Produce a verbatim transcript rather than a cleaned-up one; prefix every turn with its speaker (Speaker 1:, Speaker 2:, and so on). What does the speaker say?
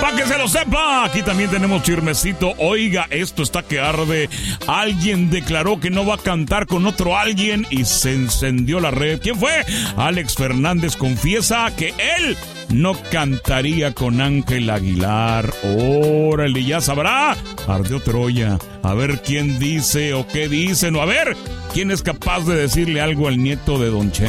Speaker 1: Para que se lo sepa, aquí también tenemos chismecito. Oiga, esto está que arde. Alguien declaró que no va a cantar con otro alguien y se encendió la red. ¿Quién fue? Alex Fernández confiesa que él no cantaría con Ángel Aguilar. Órale, ya sabrá. Ardió Troya. A ver quién dice o qué dicen. O a ver quién es capaz de decirle algo al nieto de Don Chente.